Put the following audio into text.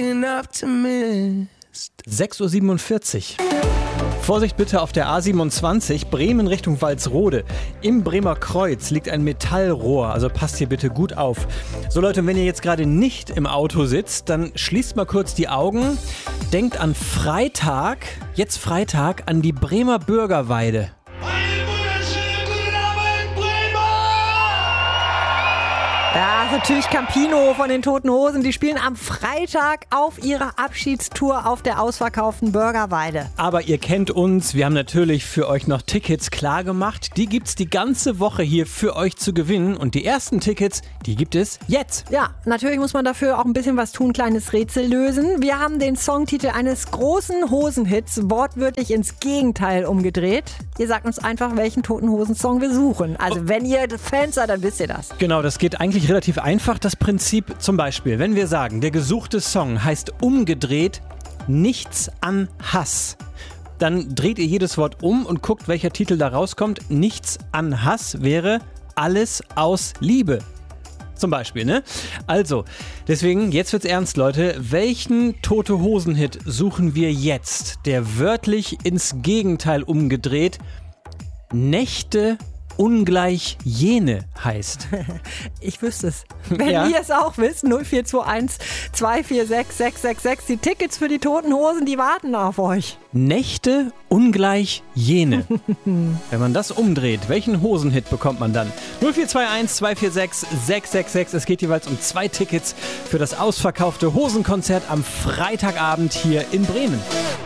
6:47 Uhr. Vorsicht bitte auf der A27, Bremen Richtung Walsrode. Im Bremer Kreuz liegt ein Metallrohr, also passt hier bitte gut auf. So Leute, wenn ihr jetzt gerade nicht im Auto sitzt, dann schließt mal kurz die Augen. Denkt an Freitag, jetzt Freitag, an die Bremer Bürgerweide. Ja, natürlich Campino von den Toten Hosen. Die spielen am Freitag auf ihrer Abschiedstour auf der ausverkauften Bürgerweide. Aber ihr kennt uns, wir haben natürlich für euch noch Tickets klar gemacht. Die gibt's die ganze Woche hier für euch zu gewinnen. Und die ersten Tickets, die gibt es jetzt. Ja, natürlich muss man dafür auch ein bisschen was tun, kleines Rätsel lösen. Wir haben den Songtitel eines großen Hosenhits wortwörtlich ins Gegenteil umgedreht. Ihr sagt uns einfach, welchen Toten Hosen-Song wir suchen. Also wenn ihr Fans seid, dann wisst ihr das. Genau, das geht eigentlich relativ einfach. Das Prinzip zum Beispiel, wenn wir sagen, der gesuchte Song heißt umgedreht Nichts an Hass, dann dreht ihr jedes Wort um und guckt, welcher Titel da rauskommt. Nichts an Hass wäre Alles aus Liebe. Zum Beispiel, ne? Also, deswegen, jetzt wird's ernst, Leute. Welchen Tote-Hosen-Hit suchen wir jetzt, der wörtlich ins Gegenteil umgedreht Nächte ungleich jene heißt? Ich wüsste es. Wenn Ja. ihr es auch wisst, 0421 246 666. Die Tickets für die Toten Hosen, die warten auf euch. Nächte ungleich jene. Wenn man das umdreht, welchen Hosenhit bekommt man dann? 0421 246 666. Es geht jeweils um 2 Tickets für das ausverkaufte Hosenkonzert am Freitagabend hier in Bremen.